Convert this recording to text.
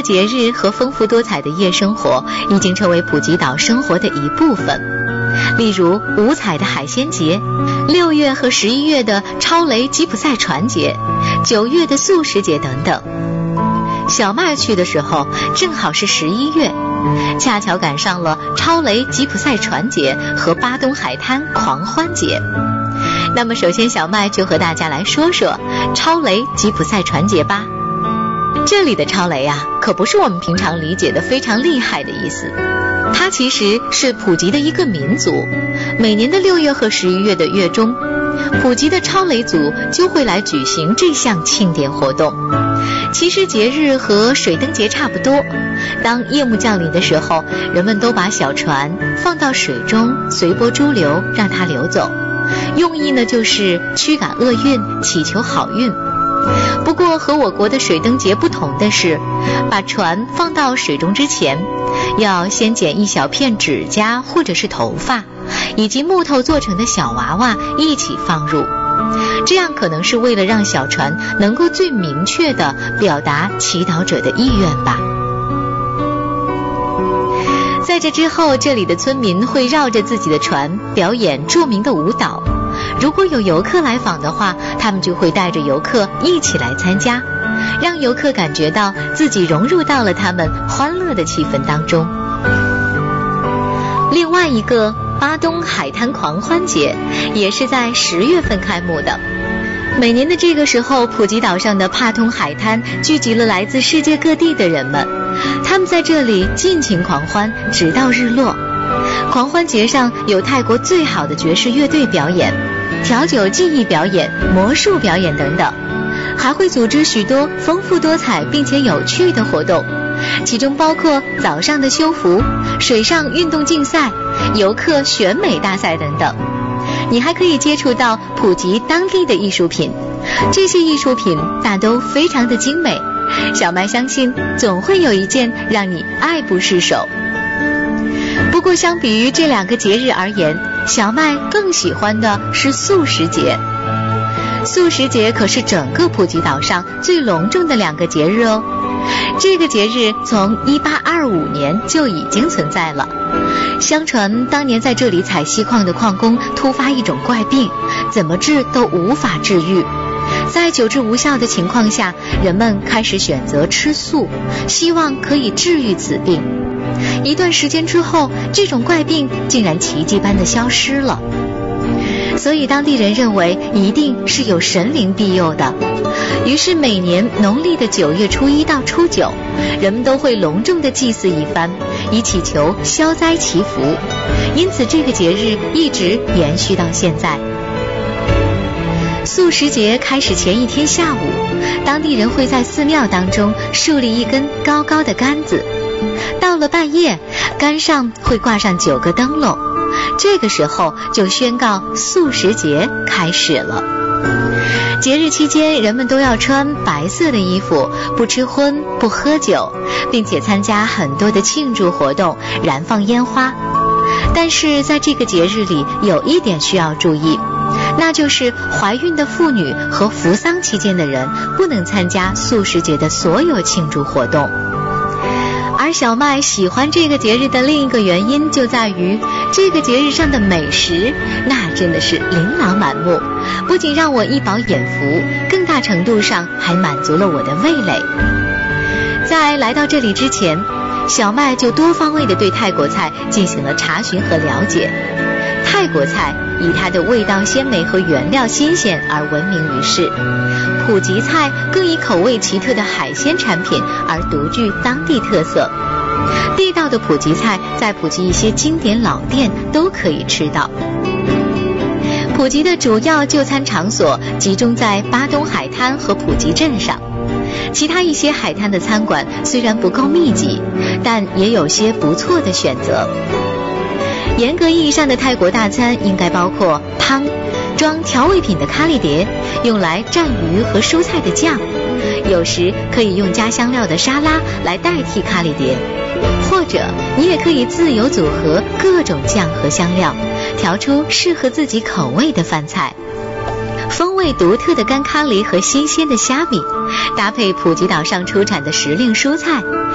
节日和丰富多彩的夜生活已经成为普吉岛生活的一部分。例如五彩的海鲜节，6月和11月的超雷吉普赛船节，9月的素食节等等。小麦去的时候正好是11月，恰巧赶上了超雷吉普赛船节和巴东海滩狂欢节。那么首先小麦就和大家来说说超雷吉普赛船节吧。这里的超雷啊，可不是我们平常理解的非常厉害的意思，它其实是普吉的一个民族。每年的6月和11月的月中，普吉的超雷族就会来举行这项庆典活动。其实节日和水灯节差不多，当夜幕降临的时候，人们都把小船放到水中，随波逐流，让它流走，用意呢就是驱赶厄运，祈求好运。不过和我国的水灯节不同的是，把船放到水中之前，要先捡一小片指甲或者是头发，以及木头做成的小娃娃一起放入，这样可能是为了让小船能够最明确地表达祈祷者的意愿吧。在这之后，这里的村民会绕着自己的船表演著名的舞蹈。如果有游客来访的话，他们就会带着游客一起来参加，让游客感觉到自己融入到了他们欢乐的气氛当中。另外一个巴东海滩狂欢节也是在10月份开幕的。每年的这个时候，普吉岛上的帕通海滩聚集了来自世界各地的人们，他们在这里尽情狂欢，直到日落。狂欢节上有泰国最好的爵士乐队表演、调酒技艺表演、魔术表演等等，还会组织许多丰富多彩并且有趣的活动，其中包括早上的修服、水上运动竞赛、游客选美大赛等等。你还可以接触到普吉当地的艺术品，这些艺术品大都非常的精美，小麦相信总会有一件让你爱不释手。不过相比于这2个节日而言，小麦更喜欢的是素食节。素食节可是整个普吉岛上最隆重的2个节日哦。这个节日从1825年就已经存在了。相传当年在这里采锡矿的矿工突发一种怪病，怎么治都无法治愈。在久治无效的情况下，人们开始选择吃素，希望可以治愈此病。一段时间之后，这种怪病竟然奇迹般的消失了。所以当地人认为一定是有神灵庇佑的，于是每年农历的9月初1到初9，人们都会隆重的祭祀一番，以祈求消灾祈福。因此这个节日一直延续到现在。素食节开始前一天下午，当地人会在寺庙当中树立一根高高的杆子，到了半夜，杆上会挂上9个灯笼，这个时候就宣告素食节开始了。节日期间，人们都要穿白色的衣服，不吃荤，不喝酒，并且参加很多的庆祝活动，燃放烟花。但是在这个节日里，有一点需要注意，那就是怀孕的妇女和服丧期间的人不能参加素食节的所有庆祝活动。而小麦喜欢这个节日的另一个原因就在于，这个节日上的美食那真的是琳琅满目，不仅让我一饱眼福，更大程度上还满足了我的味蕾。在来到这里之前，小麦就多方位地对泰国菜进行了查询和了解。泰国菜以它的味道鲜美和原料新鲜而闻名于世，普吉菜更以口味奇特的海鲜产品而独具当地特色。地道的普吉菜在普吉一些经典老店都可以吃到。普吉的主要就餐场所集中在巴东海滩和普吉镇上，其他一些海滩的餐馆虽然不够密集，但也有些不错的选择。严格意义上的泰国大餐应该包括汤，装调味品的咖喱碟，用来蘸鱼和蔬菜的酱，有时可以用加香料的沙拉来代替咖喱碟，或者你也可以自由组合各种酱和香料，调出适合自己口味的饭菜。风味独特的干咖喱和新鲜的虾米，搭配普吉岛上出产的时令蔬菜，